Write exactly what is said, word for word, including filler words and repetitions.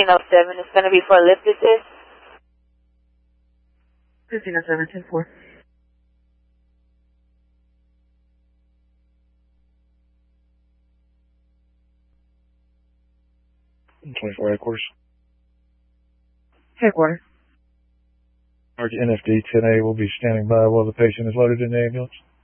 fifteen oh seven. It's going to be for a lift assist. fifteen oh seven, ten four. twenty-four headquarters. Headquarters. Mark N F D ten A will be standing by while the patient is loaded in the ambulance.